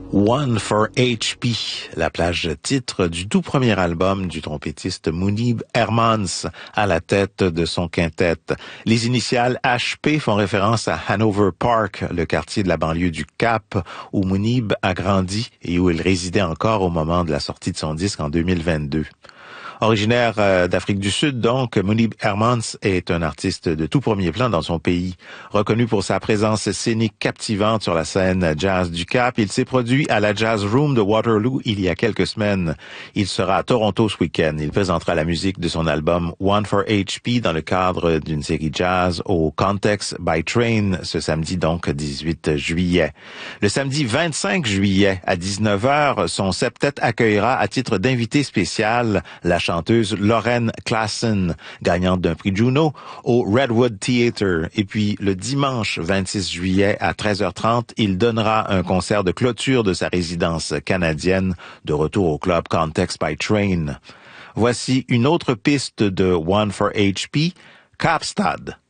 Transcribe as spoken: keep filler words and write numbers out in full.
One for H P, la plage titre du tout premier album du trompettiste Mounib Hermans à la tête de son quintet. Les initiales H P font référence à Hanover Park, le quartier de la banlieue du Cap, où Mounib a grandi et où il résidait encore au moment de la sortie de son disque en deux mille vingt-deux. Originaire euh, d'Afrique du Sud, donc, Mounib Hermans est un artiste de tout premier plan dans son pays. Reconnu pour sa présence scénique captivante sur la scène jazz du Cap, il s'est produit à la Jazz Room de Waterloo il y a quelques semaines. Il sera à Toronto ce week-end. Il présentera la musique de son album One for H P dans le cadre d'une série jazz au Context by Train ce samedi, donc dix-huit juillet. Le samedi vingt-cinq juillet à dix-neuf heures, son septet accueillera à titre d'invité spécial la chanteuse Lauren Klassen, gagnante d'un prix Juno, au Redwood Theatre. Et puis, le dimanche vingt-six juillet à treize heures trente, il donnera un concert de clôture de sa résidence canadienne, de retour au club Context by Train. Voici une autre piste de One for H P, Kapstad.